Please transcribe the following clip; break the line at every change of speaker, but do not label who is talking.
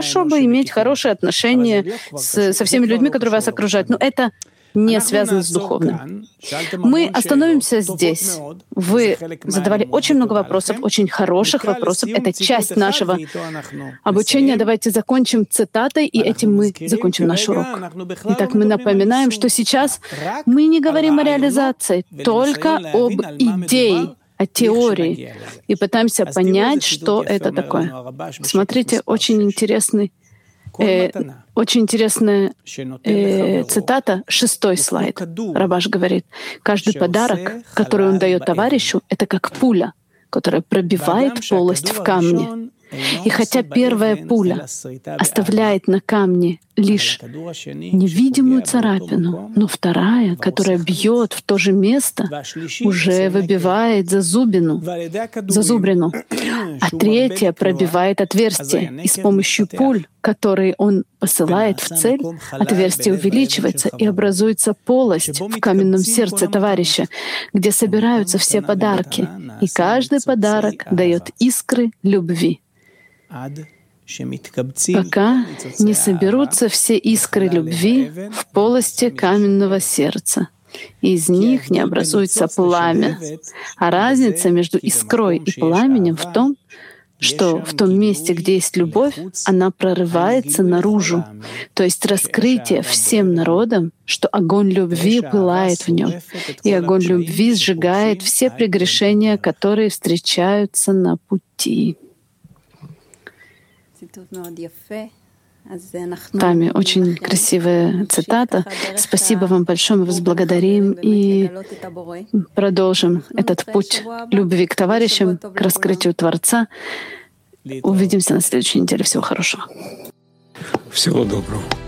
хорошо бы иметь хорошие отношения со всеми людьми, которые вас окружают. Но это не связано с духовным. Мы остановимся здесь. Вы задавали очень много вопросов, очень хороших вопросов. Это часть нашего обучения. Давайте закончим цитатой, и этим мы закончим наш урок. Итак, мы напоминаем, что сейчас мы не говорим о реализации, только об идее, о теории, и пытаемся понять, что это такое. Смотрите, очень интересная цитата, 6-й слайд. Рабаш говорит, каждый подарок, который он дает товарищу, это как пуля, которая пробивает полость в камне. И хотя первая пуля оставляет на камне лишь невидимую царапину, но вторая, которая бьет в то же место, уже выбивает зазубрину, а третья пробивает отверстие. И с помощью пуль, которые он посылает в цель, отверстие увеличивается и образуется полость в каменном сердце товарища, где собираются все подарки. И каждый подарок дает искры любви, пока не соберутся все искры любви в полости каменного сердца. Из них не образуется пламя. А разница между искрой и пламенем в том, что в том месте, где есть любовь, она прорывается наружу. То есть раскрытие всем народам, что огонь любви пылает в нем. И огонь любви сжигает все прегрешения, которые встречаются на пути. Тами, очень красивая цитата. Спасибо вам большое, мы вас благодарим и продолжим этот путь любви к товарищам, к раскрытию Творца. Увидимся на следующей неделе. Всего хорошего.
Всего доброго.